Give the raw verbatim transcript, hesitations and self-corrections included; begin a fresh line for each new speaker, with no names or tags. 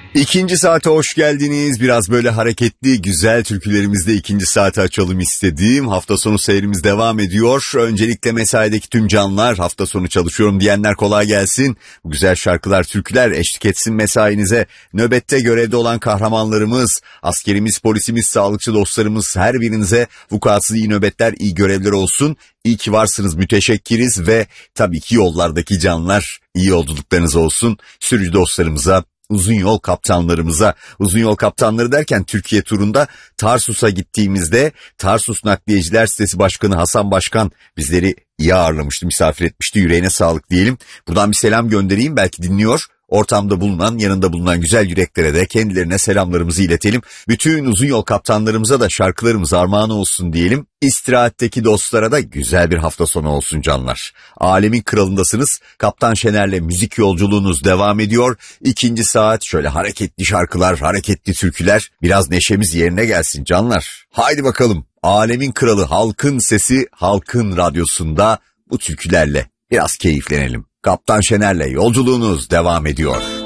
İkinci saate hoş geldiniz. Biraz böyle hareketli, güzel türkülerimizle ikinci saati açalım istedim. Hafta sonu seyrimiz devam ediyor. Öncelikle mesaideki tüm canlar, hafta sonu çalışıyorum diyenler kolay gelsin. Bu güzel şarkılar, türküler eşlik etsin mesainize. Nöbette görevde olan kahramanlarımız, askerimiz, polisimiz, sağlıkçı dostlarımız, her birinize vukuatsız iyi nöbetler, iyi görevler olsun. İyi ki varsınız, müteşekkiriz ve tabii ki yollardaki canlar, iyi yolculuklarınız olsun. Sürücü dostlarımıza, uzun yol kaptanlarımıza, uzun yol kaptanları derken Türkiye turunda Tarsus'a gittiğimizde Tarsus Nakliyeciler Sitesi Başkanı Hasan Başkan bizleri iyi ağırlamıştı, misafir etmişti. Yüreğine sağlık diyelim. Buradan bir selam göndereyim, belki dinliyor. Ortamda bulunan, yanında bulunan güzel yüreklere de kendilerine selamlarımızı iletelim. Bütün uzun yol kaptanlarımıza da şarkılarımız armağan olsun diyelim. İstirahatteki dostlara da güzel bir hafta sonu olsun canlar. Alemin kralındasınız. Kaptan Şener'le müzik yolculuğunuz devam ediyor. İkinci saat şöyle hareketli şarkılar, hareketli türküler. Biraz neşemiz yerine gelsin canlar. Haydi bakalım. Alemin kralı, halkın sesi, halkın radyosunda bu türkülerle biraz keyiflenelim. Kaptan Şener'le yolculuğunuz devam ediyor.